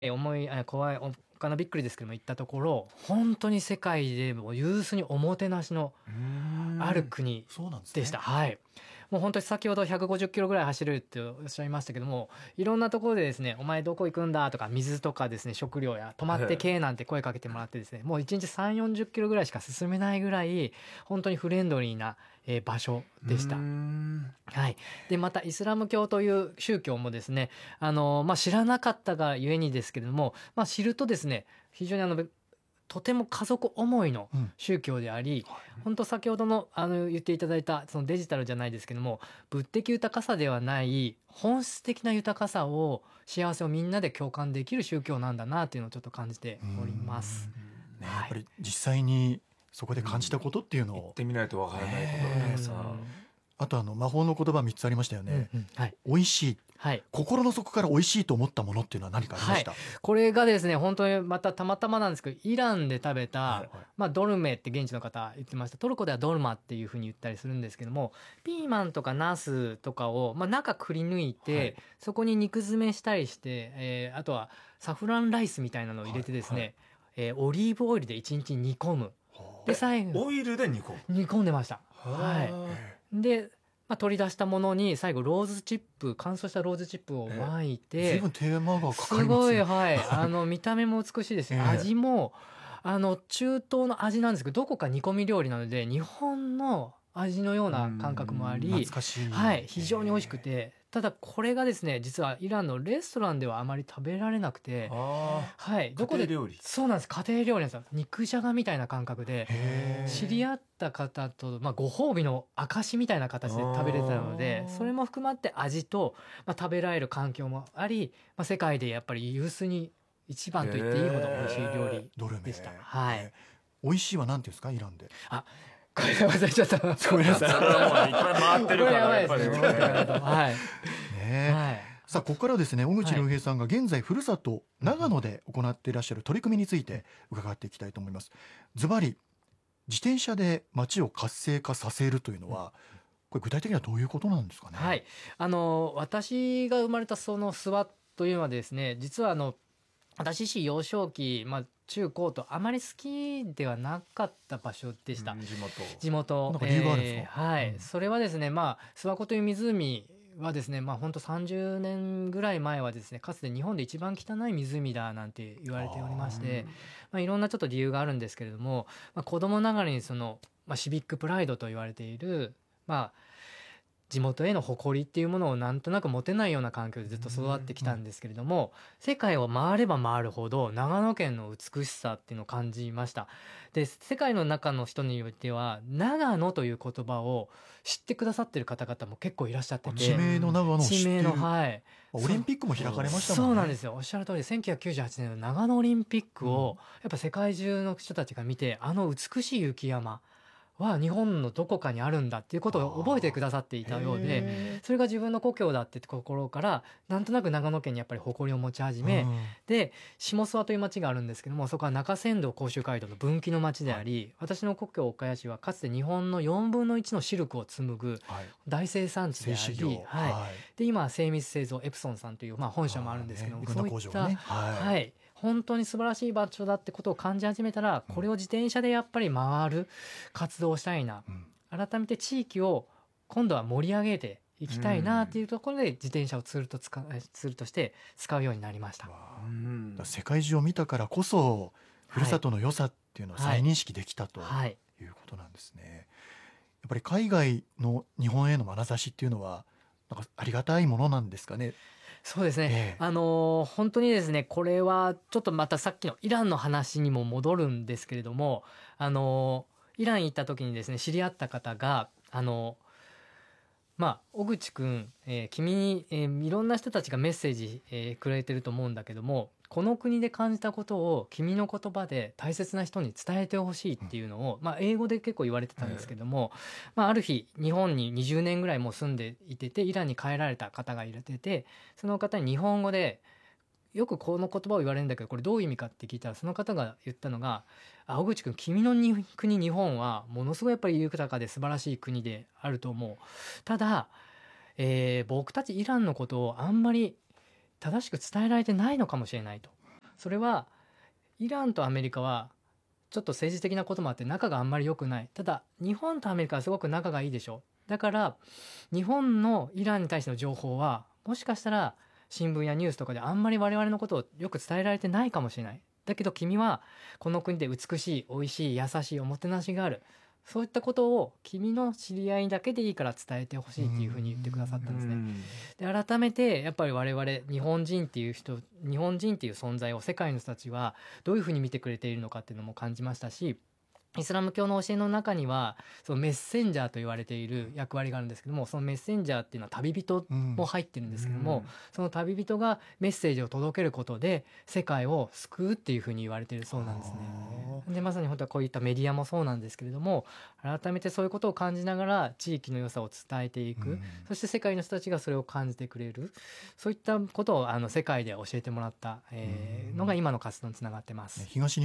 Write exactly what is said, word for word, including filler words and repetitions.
思いあ怖いおかなびっくりですけども行ったところ、本当に世界でも有数におもてなしのうーんある国そうなんですね。 でした。はい。もう本当に先ほどひゃくごじゅっキロぐらい走るっておっしゃいましたけども、いろんなところでですね、お前どこ行くんだとか、水とかですね、食料や止まってけなんて声かけてもらってですね、もういちにちさん、よんじゅっキロぐらいしか進めないぐらい、本当にフレンドリーな、えー場所でした。 うーんはい、でまたイスラム教という宗教もですね、あの、まあ、知らなかったがゆえにですけれども、まあ、知るとですね、非常にあのとても家族思いのうん宗教であり、本当先ほどのあの言っていただいたそのデジタルじゃないですけども、物的豊かさではない本質的な豊かさを、幸せをみんなで共感できる宗教なんだなっていうのをちょっと感じております。 ね、 はいやっぱり実際にそこで感じたことっていうのを、 行ってみないとわからないことがたくさん。 あとあの魔法の言葉みっつありましたようんね、 うんはい美味しい、 はい心の底から美味しいと思ったものっていうのは何かありました？ これがですね、本当にまたたまたまなんですけど、イランで食べた、 はいまあ、ドルメって現地の方言ってました。トルコではドルマっていうふうに言ったりするんですけども、ピーマンとかナスとかを、まあ、中くり抜いて、 はいそこに肉詰めしたりして、えーあとはサフランライスみたいなのを入れてですね、 はいはいえーオリーブオイルでいちにち煮込む。で最後オイルで煮込む。 煮込んでました。ははいで、まあ、取り出したものに最後ローズチップ、乾燥したローズチップを巻いて、 随分手間がかかりますね。 すごい、はい、あの見た目も美しいですし、 ええ味もあの中東の味なんですけど、どこか煮込み料理なので日本の味のような感覚もあり、 懐かしい、 はい、非常に美味しくて、ただこれがですね、実はイランのレストランではあまり食べられなくて、 あはい、どこで家庭料理そうなんです、家庭料理なんですよ。肉じゃがみたいな感覚で、 へー知り合った方と、まあ、ご褒美の証みたいな形で食べれてたので、 あーそれも含まって味と、まあ、食べられる環境もあり、まあ、世界でやっぱり有数に一番と言っていいほど美味しい料理ドルメでした。はいえー美味しいは何ていうんですか、イランで？ あ、これ忘れちゃった。 ごめんなさいそれはもういっぱい回ってるかこれやばらやっぱりいですね。持ってかないとはい。 ねはい。 さあここからはですね、小口良平さんが現在ふるさと長野で行っていらっしゃる取り組みについて伺っていきたいと思います。ズバリ自転車で街を活性化させるというのは、これ具体的にはどういうことなんですかね？ はい、あの私が生まれたその諏訪というのはですね、実はあの私自身幼少期、まあ、中高とあまり好きではなかった場所でした。 うん地元。 地元なんか理由があるんですか？ えーはい、 うんそれはですね、まあ、諏訪湖という湖はですね、まあ、本当さんじゅうねんぐらい前はですね、かつて日本で一番汚い湖だなんて言われておりまして、まあ、いろんなちょっと理由があるんですけれども、まあ、子供ながらにその、まあ、シビックプライドと言われている、まあ、地元への誇りっていうものをなんとなく持てないような環境でずっと育ってきたんですけれども、世界を回れば回るほど長野県の美しさっていうのを感じました。で、世界の中の人においては長野という言葉を知ってくださってる方々も結構いらっしゃってて、 地名の長野を知って地名の、 る、 はい、 オリンピックも開かれましたもんね。 そうなんですよ。おっしゃる通り、せんきゅうひゃくきゅうじゅうはちねんの長野オリンピックを、やっぱ世界中の人たちが見て、あの美しい雪山は日本のどこかにあるんだっていうことを覚えてくださっていたようで、 へそれが自分の故郷だってところからなんとなく長野県にやっぱり誇りを持ち始め、 ーうんで下諏訪という町があるんですけども、そこは中山道甲州街道の分岐の町であり、私の故郷岡谷市はかつて日本のよんぶんのいちのシルクを紡ぐはい、 大生産地であり、 製紙業、 はいはいで今は精密製造エプソンさんという、まあ、本社もあるんですけども、 あーねいろんな工場がね、はいはい、本当に素晴らしい場所だってことを感じ始めたら、これを自転車でやっぱり回る活動をしたいな、 うん改めて地域を今度は盛り上げていきたいなっていうところで自転車をツールと使うツールとして使うようになりました。 わあうんだから世界中を見たからこそふるさとの良さっていうのを再認識できたとはい、 いうことなんですね。やっぱり海外の日本への眼差しっていうのはなんかありがたいものなんですかね？ そうですね、 ええあのー本当にですね、これはちょっとまたさっきのイランの話にも戻るんですけれども、あのーイラン行った時にですね、知り合った方があのまあ小口くん、えー君に、えーいろんな人たちがメッセージ、えーくれてると思うんだけども、この国で感じたことを君の言葉で大切な人に伝えてほしいっていうのを、まあ、英語で結構言われてたんですけども、まあ、ある日日本ににじゅうねんぐらいもう住んでいてて、イランに帰られた方がいてて、その方に日本語でよくこの言葉を言われるんだけど、これどういう意味かって聞いたら、その方が言ったのが、あ、小口君、君のに国日本はものすごいやっぱり豊かで素晴らしい国であると思う。ただ、えー僕たちイランのことをあんまり正しく伝えられてないのかもしれないと。 それはイランとアメリカはちょっと政治的なこともあって仲があんまり良くない。ただ日本とアメリカはすごく仲がいいでしょ。だから日本のイランに対しての情報はもしかしたら新聞やニュースとかであんまり我々のことをよく伝えられてないかもしれない。だけど君はこの国で美しい、美味しい、優しいおもてなしがある。そういったことを君の知り合いだけでいいから伝えてほしいっていうふうに言ってくださったんですね。で改めてやっぱり我々日本人っていう人日本人っていう存在を世界の人たちはどういうふうに見てくれているのかっていうのも感じましたし、イスラム教の教えの中にはそのメッセンジャーと言われている役割があるんですけども、そのメッセンジャーっていうのは旅人も入ってるんですけども、その旅人がメッセージを届けることで世界を救うっていうふうに言われているそうなんですね。でまさに本当はこういったメディアもそうなんですけれども、改めてそういうことを感じながら地域の良さを伝えていく、そして世界の人たちがそれを感じてくれる、そういったことをあの世界で教えてもらった、えーのが今の活動につながってます。 東日